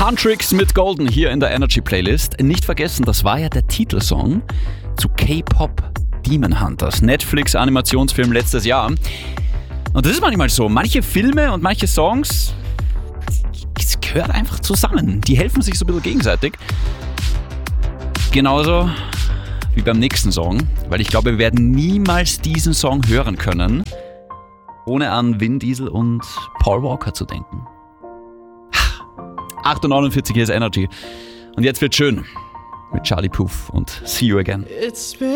Huntrix mit Golden hier in der Energy Playlist. Nicht vergessen, das war ja der Titelsong zu K-Pop Demon Hunters, Netflix-Animationsfilm letztes Jahr. Und das ist manchmal so, manche Filme und manche Songs, es gehört einfach zusammen. Die helfen sich so ein bisschen gegenseitig. Genauso wie beim nächsten Song, weil ich glaube, wir werden niemals diesen Song hören können, ohne an Vin Diesel und Paul Walker zu denken. 8:49 hier ist Energy. Und jetzt wird schön mit Charlie Puth und See You Again.